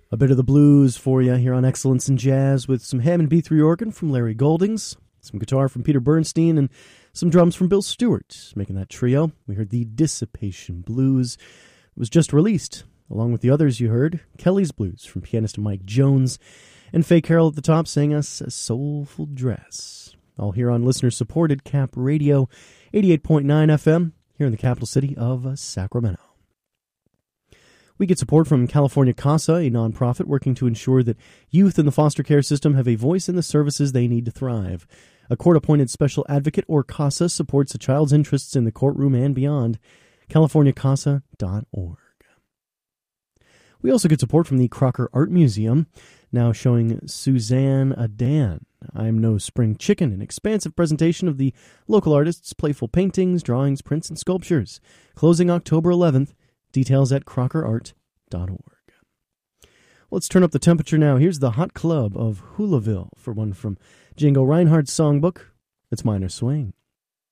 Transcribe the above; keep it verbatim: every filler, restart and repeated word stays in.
A bit of the blues for you here on Excellence in Jazz with some Hammond B three organ from Larry Goldings, some guitar from Peter Bernstein, and some drums from Bill Stewart. Making that trio, we heard the Dissipation Blues. It was just released. Along with the others you heard, Kelly's Blues from pianist Mike Jones, and Faye Carroll at the top sang us A Soulful Dress. All here on listener-supported Cap Radio, eighty-eight point nine F M, here in the capital city of Sacramento. We get support from California CASA, a nonprofit working to ensure that youth in the foster care system have a voice in the services they need to thrive. A court-appointed special advocate, or CASA, supports a child's interests in the courtroom and beyond. california casa dot org. We also get support from the Crocker Art Museum, now showing Suzanne Adan, I'm No Spring Chicken, an expansive presentation of the local artists' playful paintings, drawings, prints, and sculptures. Closing October eleventh. Details at crocker art dot org. Let's turn up the temperature now. Here's the Hot Club of Hulaville for one from Django Reinhardt's songbook. It's Minor Swing.